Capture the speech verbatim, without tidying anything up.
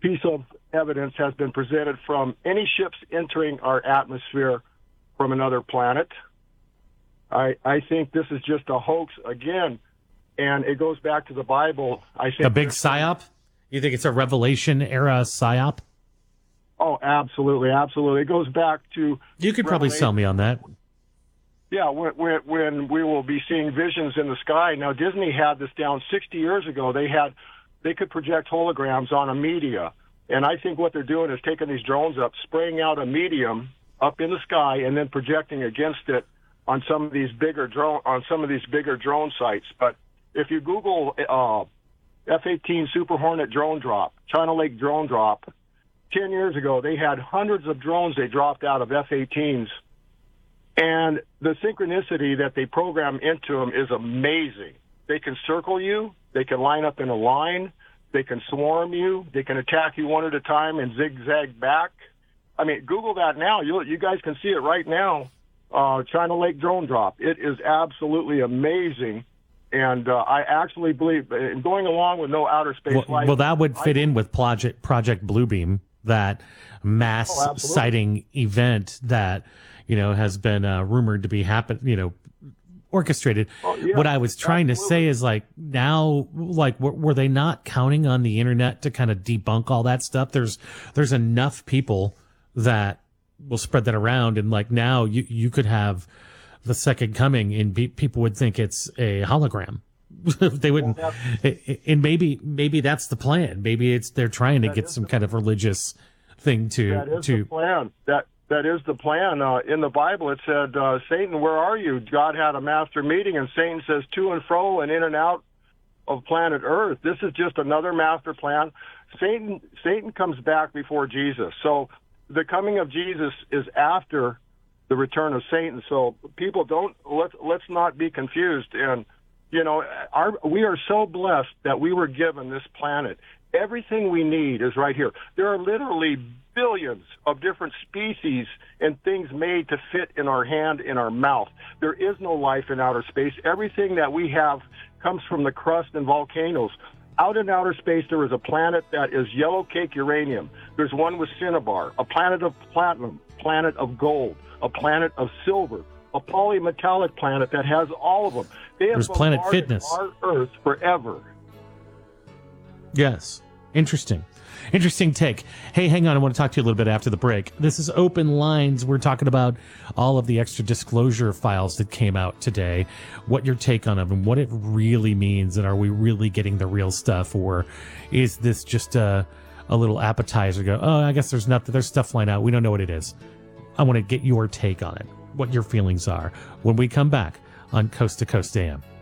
piece of evidence has been presented from any ships entering our atmosphere from another planet. I, I think this is just a hoax again, and it goes back to the Bible. I think a big psyop. You think it's a Revelation era psyop? Oh, absolutely, absolutely. It goes back to you could probably Revelation. sell me on that. Yeah, when, when, when we will be seeing visions in the sky. Now, Disney had this down sixty years ago. They had they could project holograms on a media, and I think what they're doing is taking these drones up, spraying out a medium up in the sky, and then projecting against it on some of these bigger drone on some of these bigger drone sites. But if you Google uh, F eighteen Super Hornet drone drop, China Lake drone drop, ten years ago they had hundreds of drones they dropped out of F eighteens, and the synchronicity that they program into them is amazing. They can circle you, they can line up in a line, they can swarm you, they can attack you one at a time and zigzag back. I mean, Google that now. You you guys can see it right now. Uh, China Lake drone drop. It is absolutely amazing. And uh, I actually believe, uh, going along with no outer space well, life. Well, that would fit I, in with Project, Project Bluebeam, that mass oh, sighting event that, you know, has been uh, rumored to be happen, you know, orchestrated. Oh, yeah, what I was trying absolutely. to say is, like, now, like, were, were they not counting on the internet to kind of debunk all that stuff? There's, there's enough people that will spread that around, and like now you you could have the second coming and be, people would think it's a hologram. They wouldn't, well, and maybe maybe that's the plan. Maybe it's they're trying to get some the, kind of religious thing to that is to the plan. That that is the plan. Uh, in the Bible, it said, uh, "Satan, where are you?" God had a master meeting, and Satan says, "To and fro and in and out of planet Earth." This is just another master plan. Satan Satan comes back before Jesus, so the coming of Jesus is after the return of Satan. So people don't let's let's not be confused. And you know, our we are so blessed that we were given this planet. Everything we need is right here. There are literally billions of different species and things made to fit in our hand, in our mouth. There is no life in outer space. Everything that we have comes from the crust and volcanoes. Out in outer space, there is a planet that is yellow cake uranium. There's one with cinnabar, a planet of platinum, planet of gold, a planet of silver, a polymetallic planet that has all of them. They have There's Planet bombarded Fitness. our Earth forever. Yes. Interesting. Interesting take. Hey, hang on. I want to talk to you a little bit after the break. This is Open Lines. We're talking about all of the extra disclosure files that came out today, what your take on them and what it really means. And are we really getting the real stuff, or is this just a, a little appetizer? Go, oh, I guess there's nothing. There's stuff flying out. We don't know what it is. I want to get your take on it, what your feelings are when we come back on Coast to Coast A M.